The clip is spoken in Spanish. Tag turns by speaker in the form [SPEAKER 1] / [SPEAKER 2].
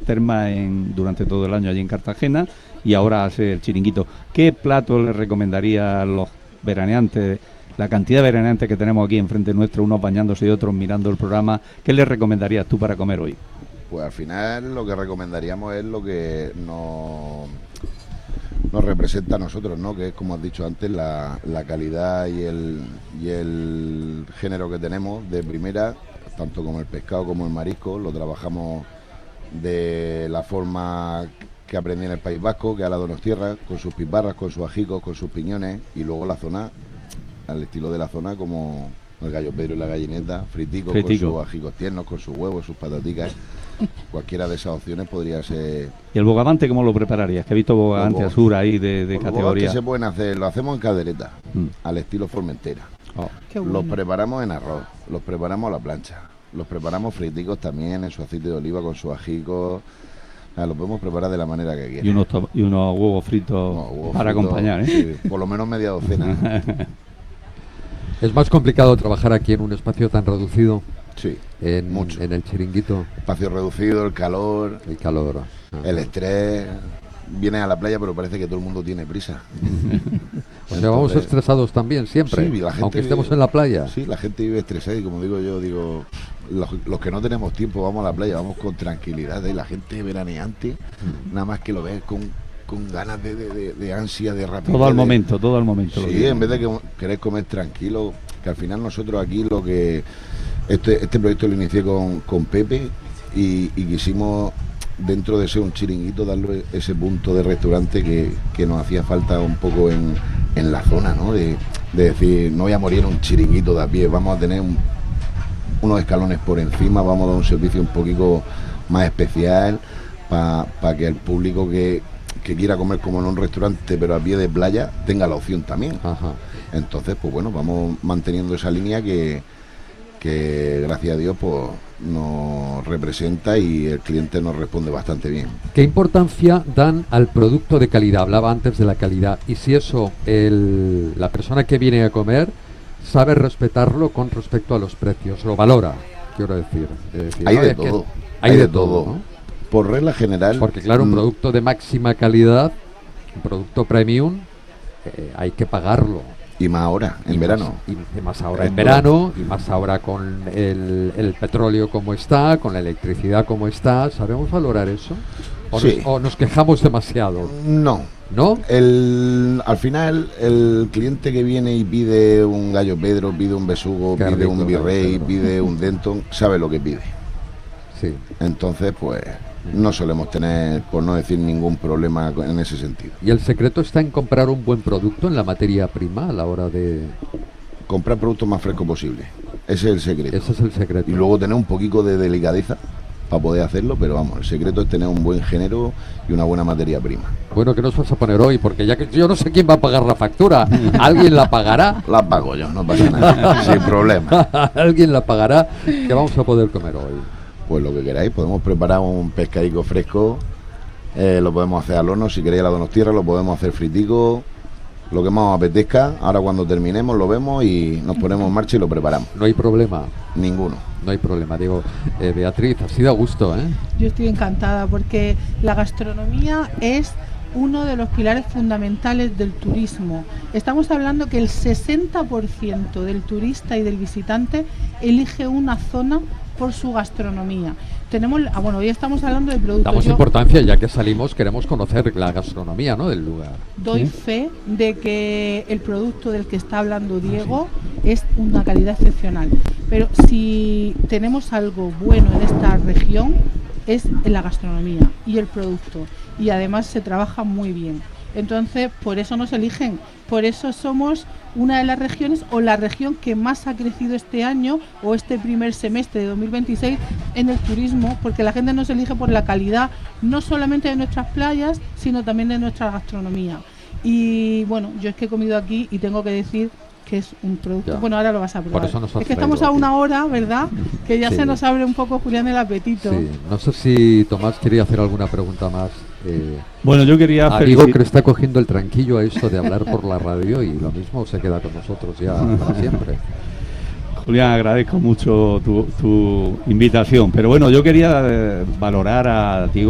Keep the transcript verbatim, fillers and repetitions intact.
[SPEAKER 1] termas en, durante todo el año allí en Cartagena y ahora hace el chiringuito. ¿Qué plato le recomendaría a los veraneantes? La cantidad de veraneantes que tenemos aquí enfrente nuestro, unos bañándose y otros mirando el programa, ¿qué les recomendarías tú para comer hoy?
[SPEAKER 2] Pues al final lo que recomendaríamos es lo que nos, nos representa a nosotros, ¿no? Que es, como has dicho antes, la, la calidad y el, y el género que tenemos de primera, tanto como el pescado como el marisco, lo trabajamos de la forma que aprendí en el País Vasco, que es a la Donostierra, con sus piparras, con sus ajicos, con sus piñones, y luego la zona, al estilo de la zona, como el gallo Pedro y la gallineta, friticos,
[SPEAKER 1] Fritico.
[SPEAKER 2] con sus ajicos tiernos, con sus huevos, sus pataticas. Cualquiera de esas opciones podría ser.
[SPEAKER 1] ¿Y el bogavante cómo lo prepararías? Que he visto bogavante
[SPEAKER 2] Los
[SPEAKER 1] azul ahí de, de
[SPEAKER 2] Los bogavas
[SPEAKER 1] categoría.
[SPEAKER 2] que se pueden hacer, lo hacemos en caldereta,
[SPEAKER 1] Mm.
[SPEAKER 2] al estilo Formentera.
[SPEAKER 1] Oh.
[SPEAKER 3] Qué bueno.
[SPEAKER 2] Los preparamos en arroz, los preparamos a la plancha, los preparamos friticos también en su aceite de oliva con sus ajicos. O sea, los podemos preparar de la manera que quieran.
[SPEAKER 1] Y unos, to- y unos huevos fritos
[SPEAKER 2] No, huevos
[SPEAKER 1] para
[SPEAKER 2] fritos,
[SPEAKER 1] acompañar, ¿eh?
[SPEAKER 2] sí, por lo menos media docena.
[SPEAKER 4] Es más complicado trabajar aquí en un espacio tan reducido,
[SPEAKER 2] Sí,
[SPEAKER 4] en,
[SPEAKER 2] mucho.
[SPEAKER 4] en el chiringuito,
[SPEAKER 2] Espacio reducido, el calor,
[SPEAKER 4] el calor. Ajá.
[SPEAKER 2] el estrés. Vienes a la playa, pero parece que todo el mundo tiene prisa.
[SPEAKER 4] O sea, vamos
[SPEAKER 2] Entonces,
[SPEAKER 4] estresados también, siempre,
[SPEAKER 2] sí, la gente
[SPEAKER 4] aunque estemos
[SPEAKER 2] vive-
[SPEAKER 4] en la playa.
[SPEAKER 2] Sí, la gente vive estresada y, como digo yo, digo, los, los que no tenemos tiempo vamos a la playa, vamos con tranquilidad. Y la gente veraneante, nada más que lo ves con, con ganas de, de, de, de ansia, de rapidez.
[SPEAKER 1] Todo al
[SPEAKER 2] de-
[SPEAKER 1] momento, todo al momento. lo
[SPEAKER 2] Sí,
[SPEAKER 1] digo.
[SPEAKER 2] en vez de que querer comer tranquilo, que al final nosotros aquí lo que... Este, este proyecto lo inicié con, con Pepe y, y quisimos, dentro de ser un chiringuito, darle ese punto de restaurante que, que nos hacía falta un poco en, en la zona, ¿no? De, de decir, no voy a morir en un chiringuito de a pie, vamos a tener un- unos escalones por encima, vamos a dar un servicio un poquito más especial para pa que el público que, que quiera comer como en un restaurante pero a pie de playa tenga la opción también.
[SPEAKER 4] Ajá.
[SPEAKER 2] Entonces, pues bueno, vamos manteniendo esa línea que, que gracias a Dios pues nos representa y el cliente nos responde bastante bien.
[SPEAKER 4] ¿Qué importancia dan al producto de calidad? Hablaba antes de la calidad. Y si eso, el, la persona que viene a comer sabe respetarlo con respecto a los precios, lo valora, quiero decir. Es decir,
[SPEAKER 2] Hay
[SPEAKER 4] ¿no?
[SPEAKER 2] de
[SPEAKER 4] Es que
[SPEAKER 2] todo,
[SPEAKER 4] Hay, de, todo, ¿no?
[SPEAKER 2] Por regla general.
[SPEAKER 4] Porque claro, un
[SPEAKER 2] mm,
[SPEAKER 4] producto de máxima calidad, un producto premium, eh, hay que pagarlo.
[SPEAKER 2] Y más ahora, en
[SPEAKER 4] Y
[SPEAKER 2] verano.
[SPEAKER 4] más- y más ahora
[SPEAKER 2] En
[SPEAKER 4] en verano, y más ahora con el, el petróleo como está, con la electricidad como está. ¿Sabemos valorar eso? ¿O,
[SPEAKER 2] Sí.
[SPEAKER 4] nos, o nos quejamos demasiado?
[SPEAKER 2] No.
[SPEAKER 4] ¿No?
[SPEAKER 2] El, al final, el cliente que viene y pide un gallo Pedro, pide un besugo,
[SPEAKER 4] Qué
[SPEAKER 2] pide
[SPEAKER 4] rico
[SPEAKER 2] un
[SPEAKER 4] el gallo
[SPEAKER 2] virrey,
[SPEAKER 4] Pedro.
[SPEAKER 2] pide un Denton, sabe lo que pide.
[SPEAKER 4] Sí.
[SPEAKER 2] Entonces, pues no solemos tener, por no decir, ningún problema en ese sentido.
[SPEAKER 4] ¿Y el secreto está en comprar un buen producto en la materia prima a la hora de...?
[SPEAKER 2] Comprar productos más frescos posible. Ese es el secreto.
[SPEAKER 4] Ese es el secreto.
[SPEAKER 2] Y luego tener un poquito de delicadeza para poder hacerlo, pero vamos, el secreto es tener un buen género y una buena materia prima.
[SPEAKER 4] Bueno, ¿qué nos vas a poner hoy? Porque ya que yo no sé quién va a pagar la factura. ¿Alguien la pagará?
[SPEAKER 2] La pago yo, no pasa nada, sin problema.
[SPEAKER 4] ¿Alguien la pagará? ¿Qué vamos a poder comer hoy?
[SPEAKER 2] Pues lo que queráis, podemos preparar un pescadico fresco, eh, lo podemos hacer al horno, si queréis a la donostierra, lo podemos hacer fritico, lo que más os apetezca. Ahora cuando terminemos lo vemos y nos ponemos en marcha y lo preparamos.
[SPEAKER 4] No hay problema.
[SPEAKER 2] Ninguno.
[SPEAKER 4] No hay problema, digo, eh, Beatriz, ha sido a gusto, ¿eh?
[SPEAKER 3] Yo estoy encantada porque la gastronomía es uno de los pilares fundamentales del turismo. Estamos hablando que el sesenta por ciento del turista y del visitante elige una zona por su gastronomía. Tenemos, ah, bueno, hoy estamos hablando de productos.
[SPEAKER 4] Damos
[SPEAKER 3] Yo
[SPEAKER 4] importancia, ya que salimos, queremos conocer la gastronomía, ¿no?, del lugar.
[SPEAKER 3] doy fe de que el producto del que está hablando Diego es una calidad excepcional. Pero si tenemos algo bueno en esta región es en la gastronomía y el producto. Y además se trabaja muy bien. Entonces, por eso nos eligen. Por eso somos una de las regiones o la región que más ha crecido este año o este primer semestre de dos mil veintiséis en el turismo, porque la gente nos elige por la calidad no solamente de nuestras playas, sino también de nuestra gastronomía. Y bueno, yo es que he comido aquí y tengo que decir que es un producto.
[SPEAKER 4] Ya.
[SPEAKER 3] Bueno, ahora lo vas a probar.
[SPEAKER 4] Por eso nos has
[SPEAKER 3] es que
[SPEAKER 4] traído
[SPEAKER 3] estamos a
[SPEAKER 4] aquí.
[SPEAKER 3] una hora, ¿verdad? Que ya
[SPEAKER 4] Sí.
[SPEAKER 3] se nos abre un poco, Julián, el apetito.
[SPEAKER 4] Sí, no sé si Tomás quería hacer alguna pregunta más. Eh,
[SPEAKER 1] Bueno, yo quería
[SPEAKER 4] a Diego,
[SPEAKER 1] felicitar-
[SPEAKER 4] que le está cogiendo el tranquillo a esto de hablar por la radio y lo mismo se queda con nosotros ya para siempre.
[SPEAKER 1] Julián, agradezco mucho tu, tu invitación, pero bueno, yo quería eh, valorar a Diego